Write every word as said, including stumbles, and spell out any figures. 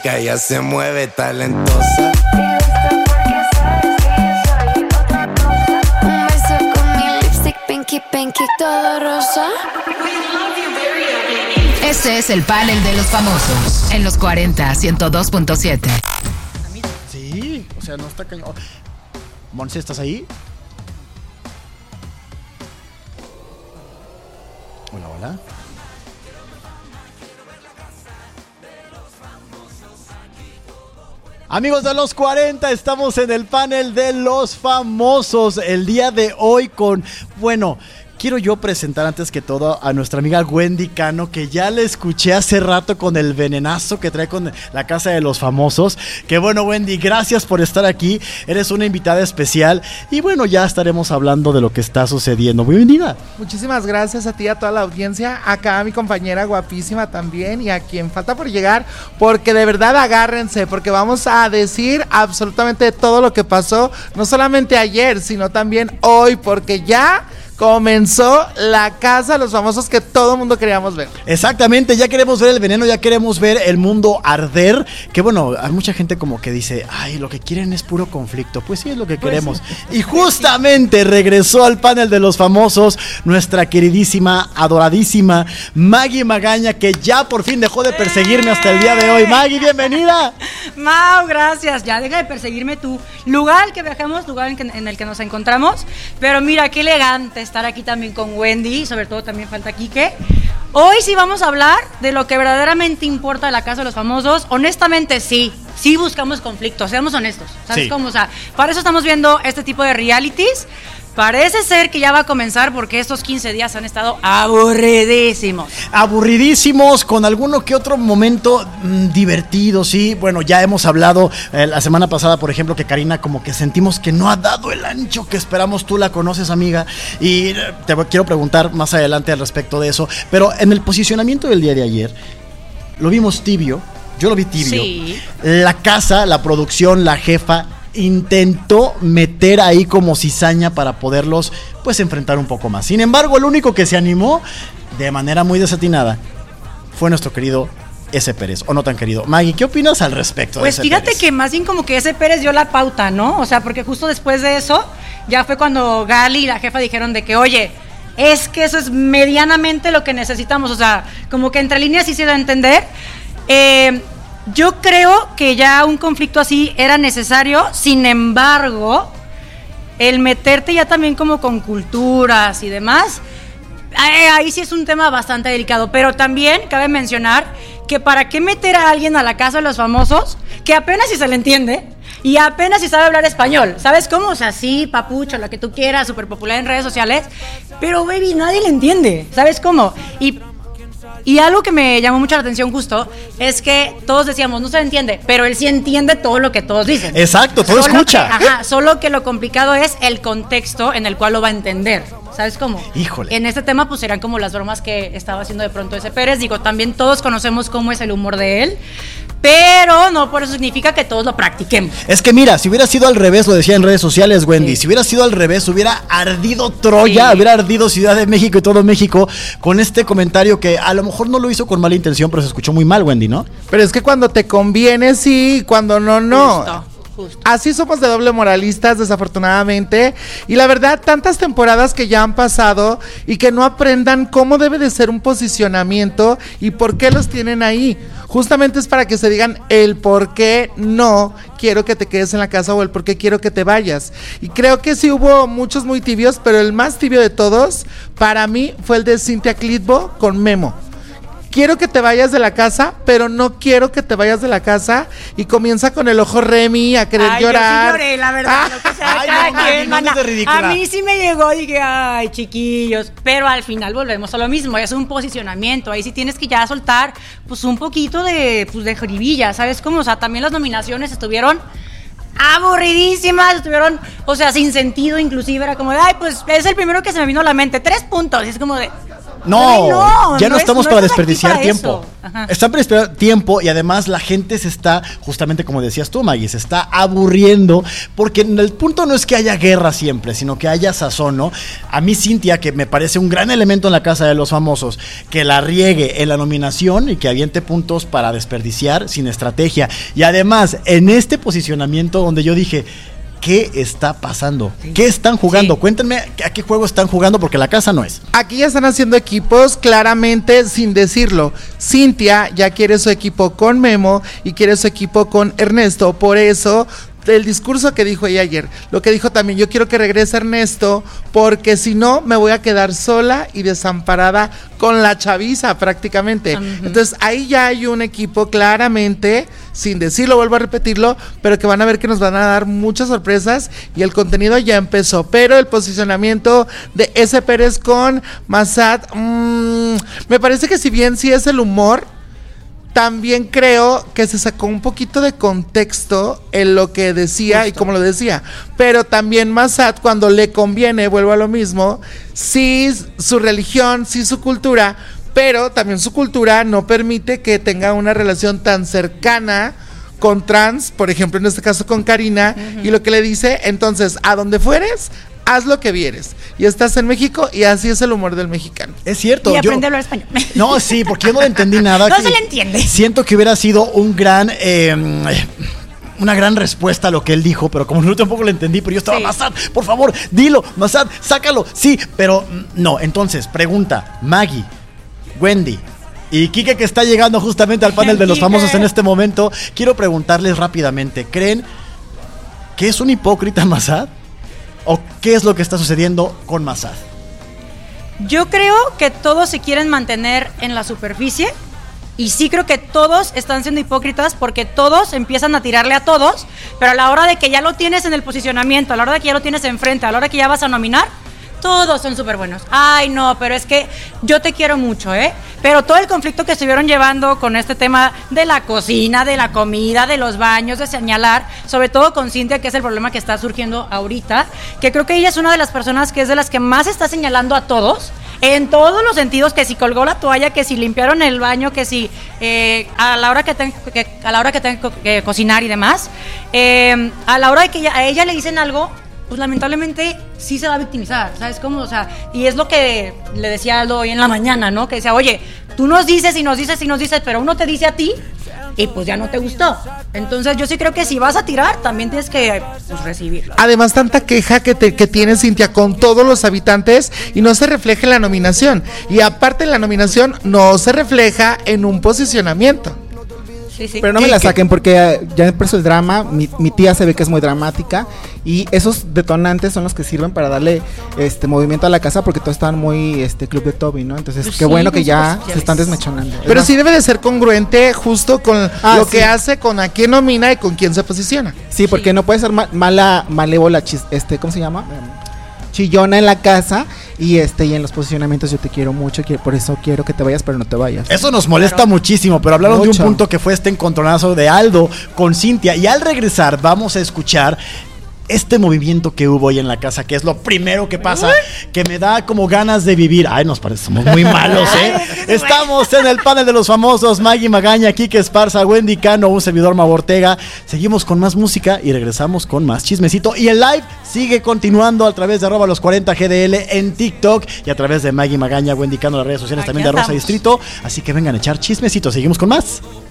rica, ella se mueve talentosa. Un beso con mi lipstick, pinky, pinky, todo rosa. Este es el panel de los famosos en los cuarenta, ciento dos punto siete. Sí, o sea, no está cañón. Monse, ¿estás ahí? Hola, hola. Amigos de los cuarenta, estamos en el panel de los famosos el día de hoy con, bueno, quiero yo presentar antes que todo a nuestra amiga Wendy Cano, que ya la escuché hace rato con el venenazo que trae con la Casa de los Famosos. Que bueno, Wendy, gracias por estar aquí, eres una invitada especial y bueno, ya estaremos hablando de lo que está sucediendo. Bienvenida. Muchísimas gracias a ti y a toda la audiencia, acá a mi compañera guapísima también y a quien falta por llegar, porque de verdad agárrense, porque vamos a decir absolutamente todo lo que pasó, no solamente ayer, sino también hoy, porque ya comenzó la Casa de los Famosos que todo el mundo queríamos ver. Exactamente, ya queremos ver el veneno, ya queremos ver el mundo arder. Que bueno, hay mucha gente como que dice, ay, lo que quieren es puro conflicto. Pues sí, es lo que pues queremos. Sí. Y justamente regresó al panel de los famosos nuestra queridísima, adoradísima Maggie Magaña, que ya por fin dejó de perseguirme hasta el día de hoy. Maggie, bienvenida. Mau, gracias. Ya deja de perseguirme tú. Lugar al que viajamos, lugar en, que, en el que nos encontramos. Pero mira, qué elegante estar aquí también con Wendy, sobre todo también falta Quique. Hoy sí vamos a hablar de lo que verdaderamente importa de la Casa de los Famosos. Honestamente sí, sí buscamos conflictos, seamos honestos, ¿sabes sí. cómo? O sea, para eso estamos viendo este tipo de realities. Parece ser que ya va a comenzar porque estos quince días han estado aburridísimos. Aburridísimos, con alguno que otro momento mmm, divertido, sí. Bueno, ya hemos hablado eh, la semana pasada, por ejemplo, que Karina como que sentimos que no ha dado el ancho que esperamos. Tú la conoces, amiga, y te quiero preguntar más adelante al respecto de eso. Pero en el posicionamiento del día de ayer, lo vimos tibio, yo lo vi tibio. Sí. La casa, la producción, la jefa intentó meter ahí como cizaña para poderlos pues enfrentar un poco más. Sin embargo, el único que se animó de manera muy desatinada fue nuestro querido ese Pérez, o no tan querido. Maggie, ¿qué opinas al respecto? Pues de ese fíjate Pérez? Que más bien como que ese Pérez dio la pauta, ¿no? O sea, porque justo después de eso ya fue cuando Gali y la jefa dijeron de que, oye, es que eso es medianamente lo que necesitamos. O sea, como que entre líneas sí se da a entender. Eh... Yo creo que ya un conflicto así era necesario, sin embargo, el meterte ya también como con culturas y demás, ahí sí es un tema bastante delicado, pero también cabe mencionar que para qué meter a alguien a la Casa de los Famosos, que apenas si se le entiende, y apenas si sabe hablar español, ¿sabes cómo? O sea, sí, papucho, lo que tú quieras, súper popular en redes sociales, pero baby, nadie le entiende, ¿sabes cómo? Y Y algo que me llamó mucho la atención justo es que todos decíamos, no se entiende, pero él sí entiende todo lo que todos dicen. Exacto, todo solo escucha. Que, ajá, solo que lo complicado es el contexto en el cual lo va a entender. ¿Sabes cómo? Híjole. En este tema pues serán como las bromas que estaba haciendo de pronto ese Pérez. Digo, también todos conocemos cómo es el humor de él, pero no por eso significa que todos lo practiquemos. Es que mira, si hubiera sido al revés, lo decía en redes sociales Wendy, sí. si hubiera sido al revés, hubiera ardido Troya, sí. hubiera ardido Ciudad de México y todo México con este comentario que a lo mejor no lo hizo con mala intención, pero se escuchó muy mal, Wendy, ¿no? Pero es que cuando te conviene sí, cuando no, no. Justo. Justo. Así somos de doble moralistas, desafortunadamente. Y la verdad, tantas temporadas que ya han pasado y que no aprendan cómo debe de ser un posicionamiento y por qué los tienen ahí. Justamente es para que se digan el por qué no quiero que te quedes en la casa o el por qué quiero que te vayas. Y creo que sí hubo muchos muy tibios, pero el más tibio de todos, para mí, fue el de Cintia Clitbo con Memo. Quiero que te vayas de la casa, pero no quiero que te vayas de la casa. Y comienza con el ojo Remy a querer ay, llorar. Yo sí lloré, la verdad. Ah. Lo que sea, Ay, cada no, quien, no, no, no, a mí sí me llegó y dije, ay, chiquillos. Pero al final volvemos a lo mismo. Es un posicionamiento. Ahí sí tienes que ya soltar pues un poquito de, pues, de jiribilla, ¿sabes cómo? O sea, también las nominaciones estuvieron aburridísimas, estuvieron, o sea, sin sentido. Inclusive era como de, ay, pues es el primero que se me vino a la mente. Tres puntos. Y es como de... No, Ay, no, ya no, no es- estamos no para estás aquí desperdiciar para tiempo. eso. Ajá. Están para desperdiciar tiempo y además la gente se está, justamente como decías tú, Maggie, se está aburriendo porque el punto no es que haya guerra siempre, sino que haya sazón, ¿no? A mí Cintia, que me parece un gran elemento en la Casa de los Famosos, que la riegue en la nominación y que aviente puntos para desperdiciar sin estrategia. Y además, en este posicionamiento donde yo dije... ¿Qué está pasando? ¿Qué están jugando? Sí. Cuéntenme a qué juego están jugando porque la casa no es. Aquí ya están haciendo equipos claramente sin decirlo. Cintia ya quiere su equipo con Memo y quiere su equipo con Ernesto. Por eso, el discurso que dijo ella ayer, lo que dijo también, yo quiero que regrese Ernesto porque si no me voy a quedar sola y desamparada con la chaviza prácticamente. Uh-huh. Entonces ahí ya hay un equipo claramente, sin decirlo, vuelvo a repetirlo, pero que van a ver que nos van a dar muchas sorpresas y el contenido ya empezó. Pero el posicionamiento de ese Pérez con Massad, mmm, me parece que si bien sí es el humor, también creo que se sacó un poquito de contexto en lo que decía Justo. Y como lo decía. Pero también Massad, cuando le conviene, vuelvo a lo mismo, sí su religión, sí su cultura, pero también su cultura no permite que tenga una relación tan cercana con trans, por ejemplo, en este caso con Karina, uh-huh. Y lo que le dice, entonces, a donde fueres, haz lo que vieres. Y estás en México y así es el humor del mexicano. Es cierto. Y yo, aprende a hablar español. No, sí, porque yo no le entendí nada. No se le entiende. Siento que hubiera sido un gran... Eh, una gran respuesta a lo que él dijo, pero como no tampoco le entendí, pero yo estaba, sí. Massad, por favor, dilo, Massad, sácalo, sí, pero no. Entonces, pregunta, Maggie, Wendy y Kike, que está llegando justamente al panel de los famosos en este momento, quiero preguntarles rápidamente, ¿creen que es un hipócrita Massad? ¿O qué es lo que está sucediendo con Massad? Yo creo que todos se quieren mantener en la superficie. Y sí creo que todos están siendo hipócritas porque todos empiezan a tirarle a todos, pero a la hora de que ya lo tienes en el posicionamiento, a la hora de que ya lo tienes enfrente, a la hora que ya vas a nominar, todos son súper buenos. Ay, no, pero es que yo te quiero mucho, ¿eh? Pero todo el conflicto que estuvieron llevando con este tema de la cocina, de la comida, de los baños, de señalar, sobre todo con Cintia, que es el problema que está surgiendo ahorita, que creo que ella es una de las personas que es de las que más está señalando a todos, en todos los sentidos, que si colgó la toalla, que si limpiaron el baño, que si eh, a la hora que tengo que, a la hora que tengo que cocinar y demás, eh, a la hora de que ella, a ella le dicen algo, pues lamentablemente sí se va a victimizar, ¿sabes cómo? O sea, y es lo que le decía Aldo hoy en la mañana, ¿no? Que decía, oye, tú nos dices y nos dices y nos dices, pero uno te dice a ti y pues ya no te gustó. Entonces yo sí creo que si vas a tirar, también tienes que pues, recibirlo. Además, tanta queja que, te, que tiene Cintia con todos los habitantes y no se refleja en la nominación. Y aparte la nominación no se refleja en un posicionamiento. Sí, sí. Pero no me la saquen porque ya empezó el drama, mi, mi tía se ve que es muy dramática y esos detonantes son los que sirven para darle este movimiento a la casa porque todos estaban muy este club de Toby, ¿no? Entonces Pues qué sí, bueno que pues, ya pues, se están desmechonando. Pero sí debe de ser congruente justo con Ah, lo sí. que hace, con a quién nomina y con quién se posiciona. Sí, porque Sí. no puede ser ma- mala, malévola, chis, este, ¿cómo se llama? Em, chillona en la casa y este y en los posicionamientos yo te quiero mucho, quiero, por eso quiero que te vayas, pero no te vayas. Eso nos molesta Claro. muchísimo, pero hablaron de Mucho. un punto que fue este encontronazo de Aldo con Cintia. Y al regresar vamos a escuchar este movimiento que hubo hoy en la casa, que es lo primero que pasa, que me da como ganas de vivir. Ay, nos parecemos muy malos, ¿eh? Estamos en el panel de los famosos, Maggie Magaña, Kike Esparza, Wendy Cano, un servidor Mau Ortega. Seguimos con más música y regresamos con más chismecito. Y el live sigue continuando a través de arroba los cuarenta G D L en TikTok y a través de Maggie Magaña, Wendy Cano, las redes sociales Aquí también de Rosa andamos. Distrito. Así que vengan a echar chismecito. Seguimos con más.